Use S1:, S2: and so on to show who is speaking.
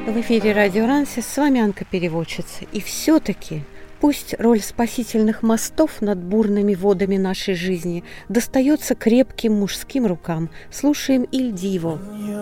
S1: В эфире Радио Рансис, с вами Анка-переводчица. И все-таки пусть роль спасительных мостов над бурными водами нашей жизни достается крепким мужским рукам. Слушаем Иль Диво.